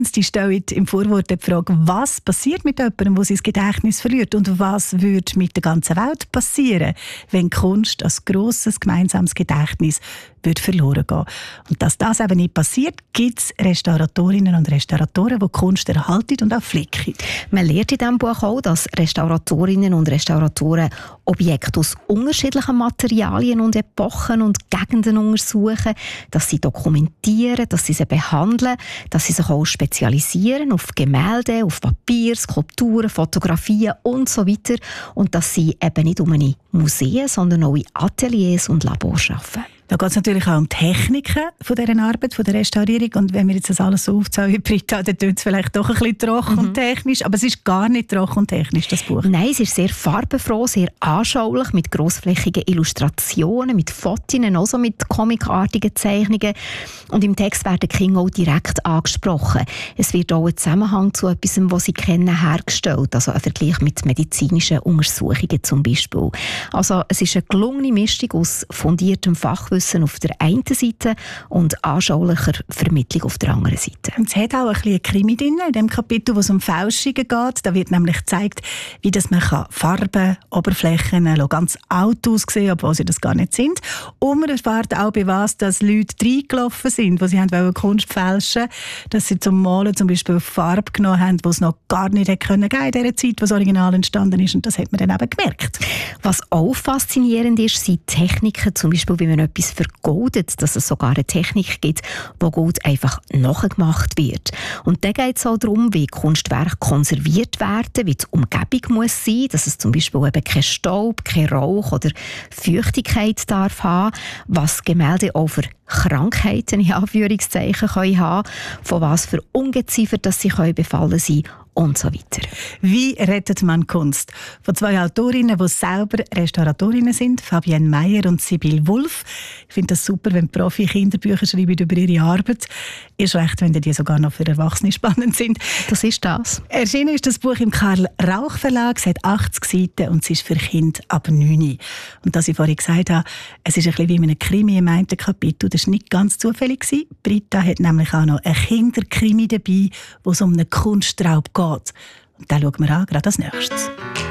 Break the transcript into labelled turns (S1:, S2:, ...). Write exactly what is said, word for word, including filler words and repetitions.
S1: Sie stellen im Vorwort die Frage, was passiert mit jemandem, der sein Gedächtnis verliert und was würde mit der ganzen Welt passieren, wenn Kunst als grosses gemeinsames Gedächtnis würde verloren gehen. Und dass das eben nicht passiert, gibt es Restauratorinnen und Restauratoren, die Kunst erhalten und auch flicken.
S2: Man lernt in diesem Buch auch, dass Restauratorinnen und Restauratoren Objekte aus unterschiedlichen Materialien und Epochen und Gegenden untersuchen, dass sie dokumentieren, dass sie sie behandeln, dass sie sich auch spezialisieren auf Gemälde, auf Papier, Skulpturen, Fotografien und so weiter. Und dass sie eben nicht um eine Museen, sondern auch in Ateliers und Labors arbeiten.
S1: Da geht es natürlich auch um Techniken von dieser Arbeit, von der Restaurierung. Und wenn wir jetzt das alles so aufzählen wie Britta, dann klingt es vielleicht doch ein bisschen trocken mhm. und technisch. Aber es ist gar nicht trocken und technisch, das Buch.
S2: Nein, es ist sehr farbenfroh, sehr anschaulich, mit grossflächigen Illustrationen, mit Fotos, also mit comicartigen Zeichnungen. Und im Text werden die Kinder auch direkt angesprochen. Es wird auch ein Zusammenhang zu etwas, was sie kennen, hergestellt. Also ein Vergleich mit medizinischen Untersuchungen zum Beispiel. Also es ist eine gelungene Mischung aus fundiertem Fachwissen auf der einen Seite und anschaulicher Vermittlung auf der anderen Seite.
S1: Und es hat auch ein bisschen Krimi drin, in dem Kapitel, wo es um Fälschungen geht. Da wird nämlich gezeigt, wie das man kann Farben, Oberflächen ganz alt aussehen, obwohl sie das gar nicht sind. Und man erfährt auch, bei was dass Leute reingelaufen sind, die sie haben Kunst fälschen wollten, dass sie zum Malen zum Beispiel Farbe genommen haben, die es noch gar nicht hätte können geben in dieser Zeit, wo das Original entstanden ist. Und das hat man dann eben gemerkt.
S2: Was auch faszinierend ist, sind Techniken, zum Beispiel, wie man etwas vergoldet, dass es sogar eine Technik gibt, wo Gold einfach nachgemacht wird. Und dann geht es auch darum, wie Kunstwerke konserviert werden, wie die Umgebung muss sein, dass es zum Beispiel eben kein Staub, kein Rauch oder Feuchtigkeit darf haben, was Gemälde auch für Krankheiten in Anführungszeichen können haben, von was für Ungeziefer dass sie können befallen sein und so weiter.
S1: Wie rettet man Kunst? Von zwei Autorinnen, die selber Restauratorinnen sind, Fabienne Meyer und Sibylle Wulff. Ich finde das super, wenn Profi Kinderbücher schreiben über ihre Arbeit. Ist recht, wenn die sogar noch für Erwachsene spannend sind.
S2: Das ist das.
S1: Erschienen ist das Buch im Karl Rauch Verlag, es hat achtzig Seiten und es ist für Kinder ab neun. Und dass ich vorhin gesagt habe, es ist ein bisschen wie in einem Krimi im einen Kapitel, das war nicht ganz zufällig. Britta hat nämlich auch noch einen Kinderkrimi dabei, wo es um einen Kunstraub geht. Und den schauen wir an, gerade als nächstes.